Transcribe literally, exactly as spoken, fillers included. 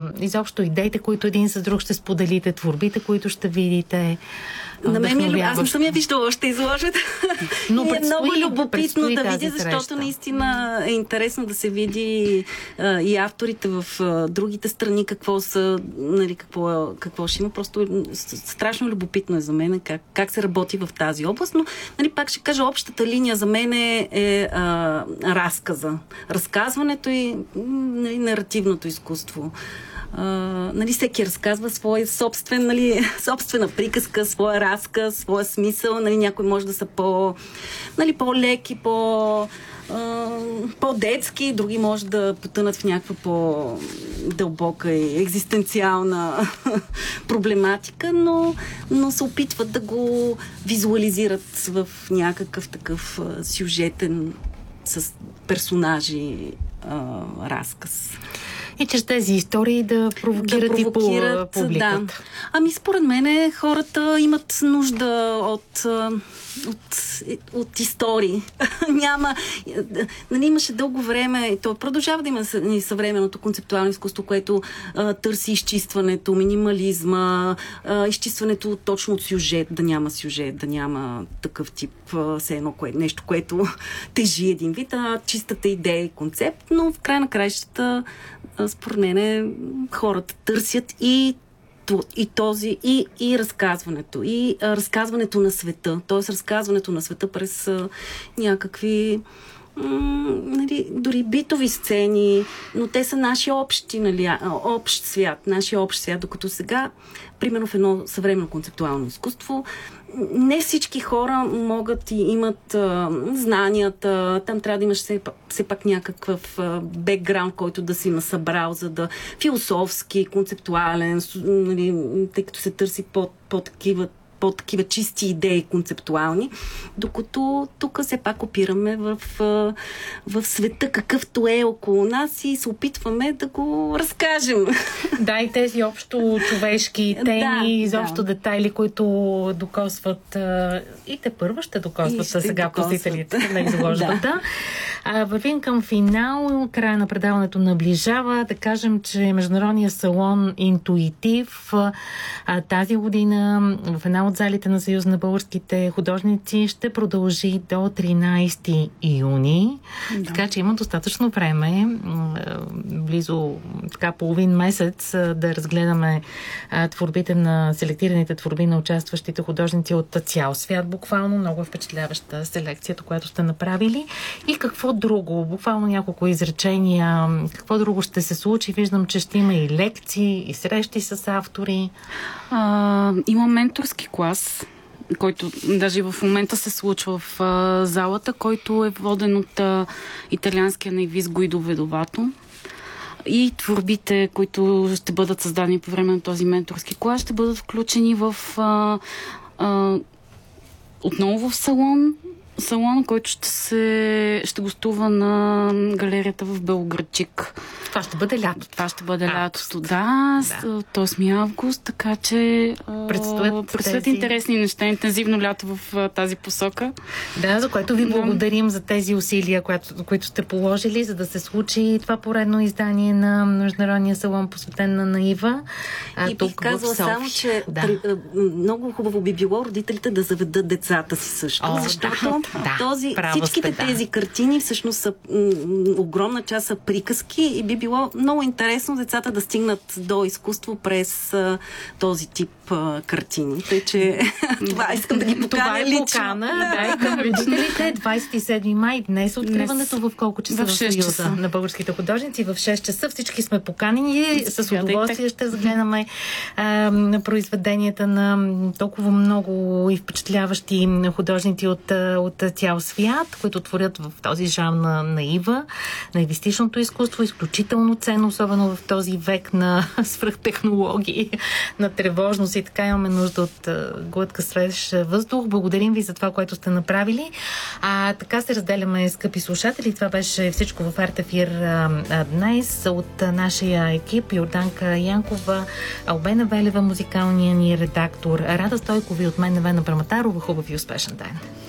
изобщо идеите, които един с друг ще споделите, творбите, които ще видите. На мен ми, аз не съм я виждала, ще изложат. Но е предстои, много любопитно да видя, защото среща. Наистина е интересно да се види а, и авторите в а, другите страни какво са, нали, какво, какво ще има. Просто страшно любопитно е за мен как, как се работи в тази област, но нали, пак ще кажа, общата линия за мен е, е а, разказа. Разказването и нали, наративното изкуство. Uh, нали, всеки разказва своя собствен, нали, собствена приказка, своя разказ, своя смисъл. Нали, някой може да са по, нали, по-леки, по, uh, по-детски, други може да потънат в някаква по-дълбока и екзистенциална проблематика, но, но се опитват да го визуализират в някакъв такъв uh, сюжетен с персонажи uh, разказ. И чрез тези истории да провокират, да провокират и по публиката. Да. Ами според мен хората имат нужда от, от, от истории. Няма. Нали, имаше дълго време, и то продължава да има съвременното концептуално изкуство, което а, търси изчистването, минимализма, а, изчистването точно от сюжет, да няма сюжет, да няма такъв тип а, все едно кое, нещо, което тежи един вид, а чистата идея и концепт, но в край на краищата според мен хората търсят и, и този, и, и разказването, и а, разказването на света, т.е. разказването на света през а, някакви м- нали, дори битови сцени, но те са наши общи, нали, общ свят, нашия общ свят, докато сега, примерно в едно съвременно концептуално изкуство, не всички хора могат и имат а, знанията, там трябва да имаш все, все пак някакъв а, бекграунд, който да си насъбрал, за да философски, концептуален, нали, тъй като се търси по, по такива по-такива чисти идеи концептуални, докато тук все пак опираме в, в света какъвто е около нас и се опитваме да го разкажем. Да, и тези общо човешки теми, да, изобщо да. детайли, които докосват и те първо ще докосват ще сега посетителите на изложбата. Да. Вървим към финал, края на предаването наближава. Да кажем, че Международният салон Интуитив тази година в една от залите на Съюз на българските художници ще продължи до тринайсети юни. Да. Така че има достатъчно време, близо така половин месец, да разгледаме творбите на селектираните творби на участващите художници от цял свят. Буквално много впечатляваща селекцията, която сте направили. И какво друго? Буквално няколко изречения. Какво друго ще се случи? Виждам, че ще има и лекции, и срещи с автори. А, има менторски клас, който даже в момента се случва в а, залата, който е воден от а, италианския наивист Гуидо Ведовато. И творбите, които ще бъдат създадени по време на този менторски клас, ще бъдат включени в а, а, отново в салон, салон, който ще се ще гостува на галерията в Белоградчик. Това ще бъде лято. Това ще бъде лятото, да, да. От осми август, така че предстоят, предстоят тези... интересни неща, интензивно лято в тази посока. Да, за което ви благодарим да. за тези усилия, които, които сте положили, за да се случи това поредно издание на Международния салон, посветен на Наива. И бих казала само, че да. при, много хубаво би било родителите да заведат децата си също, О, защото да, този, право всичките сте, да. тези картини всъщност са м- огромна част са приказки и би било много интересно децата да стигнат до изкуство през а, този тип а, картини. Тъй, че това искам да ги поканя това е лично. Покана, да, и към родителите. двайсет и седми май днес откриването в колко часа в Съюза на българските художници. В шест часа всички сме поканени и с удоволствие ще разгледаме а, произведенията на толкова много и впечатляващи художници от, от цял свят, които творят в този жанр на наива, наивистичното изкуство, изключително ценно, особено в този век на свръхтехнологии, на тревожност и така имаме нужда от глътка свеж въздух. Благодарим ви за това, което сте направили. А така се разделяме, скъпи слушатели. Това беше всичко в Артефир днес. От нашия екип Йорданка Янкова, Албена Велева, музикалния ни редактор, Рада Стойкова и от мен Невена Браматарова. Хубав и успешен ден!